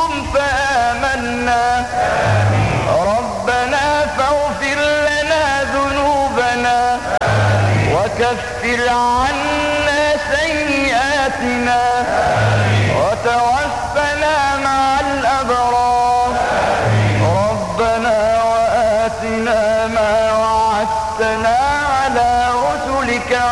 منهم فآمنا ربنا فاغفر لنا ذنوبنا وكفر عنا سيئاتنا وتوفنا مع الأبرار ربنا وآتنا ما وعدتنا على رسلك